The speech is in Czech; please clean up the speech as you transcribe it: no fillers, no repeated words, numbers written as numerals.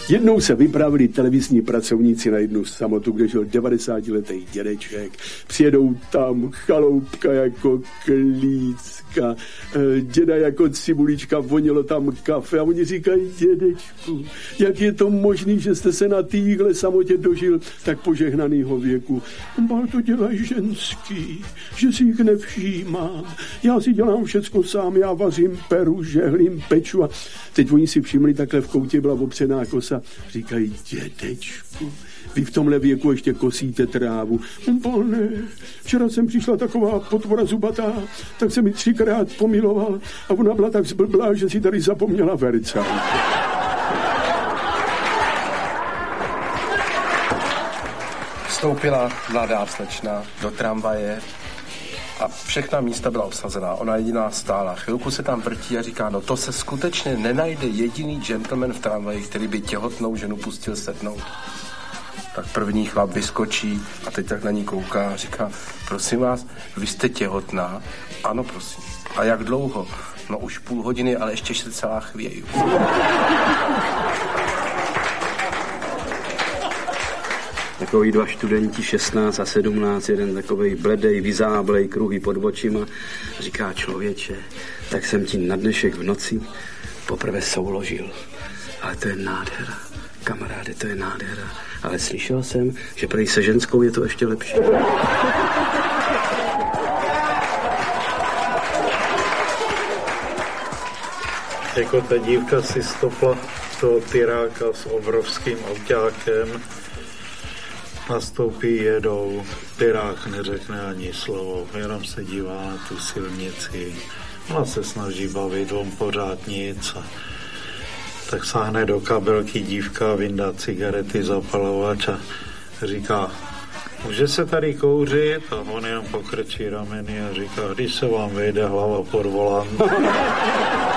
Jednou se vypravili televizní pracovníci na jednu samotu, kde žil 90letý dědeček. Přijedou tam chaloupka jako klícka, děda jako cibulička, vonilo tam kafe a oni říkají, dědečku, jak je to možný, že jste se na téhle samotě dožil tak požehnanýho věku? Bál to dělají ženský, že si jich nevšímám. Já si dělám všecko sám, já vařím, peru, žehlím, peču a teď oni si všimli, takhle v koutě byla opřená kosa. Říkají, dědečku, vy v tomhle věku ještě kosíte trávu. Ne, včera jsem přišla taková potvora zubatá, tak se mi 3krát pomiloval a ona byla tak zblblá, že si tady zapomněla verca. Vstoupila mladá slečna do tramvaje a všechna místa byla obsazená. Ona jediná stála. Chvilku se tam vrtí a říká, no to se skutečně nenajde jediný gentleman v tramvaji, který by těhotnou ženu pustil sednout. Tak první chlap vyskočí a teď tak na ní kouká a říká, prosím vás, vy jste těhotná? Ano, prosím. A jak dlouho? No už půl hodiny, ale ještě se celá chvěju. Takový dva studenti, 16 a 17, jeden takovej bledej, vyzáblej, kruhy pod očima. Říká, člověče, tak jsem ti na dnešek v noci poprvé souložil. Ale to je nádhera, kamaráde, to je nádhera. Ale slyšel jsem, že prý se ženskou je to ještě lepší. Jako ta dívka si stopla toho tyráka s obrovským autákem, nastoupí, jedou, tyrák neřekne ani slovo, jenom se dívá na tu silnici, ona se snaží bavit, on pořád nic. Tak sáhne do kabelky dívka, vyndá cigarety, zapalovač a říká, může se tady kouřit? A on jenom pokrčí rameny a říká, když se vám vejde hlava pod volant.